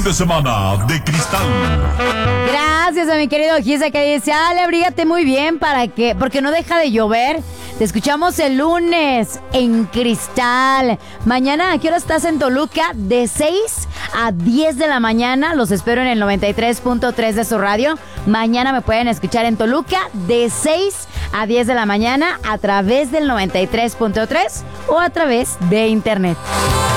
fin de semana de cristal. Gracias a mi querido Gisa que dice, Ale, abrígate muy bien porque no deja de llover. Te escuchamos el lunes en Cristal. Mañana, ¿a qué hora estás en Toluca? De 6 a 10 de la mañana. Los espero en el 93.3 de su radio. Mañana me pueden escuchar en Toluca de 6 a 10 de la mañana a través del 93.3 o a través de internet.